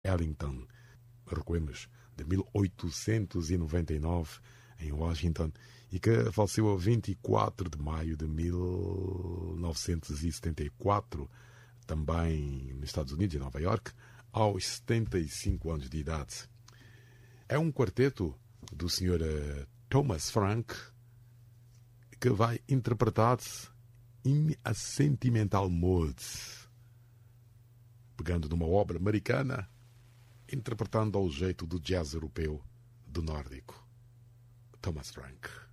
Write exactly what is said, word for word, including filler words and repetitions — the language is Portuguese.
Ellington, recuemos, de mil oitocentos e noventa e nove, em Washington, e que faleceu a vinte e quatro de maio de mil novecentos e setenta e quatro, também nos Estados Unidos, em Nova York, aos setenta e cinco anos de idade. É um quarteto do senhor Thomas Frank que vai interpretar In a Sentimental Mood, pegando numa obra americana, interpretando ao jeito do jazz europeu do nórdico. Thomas Frank.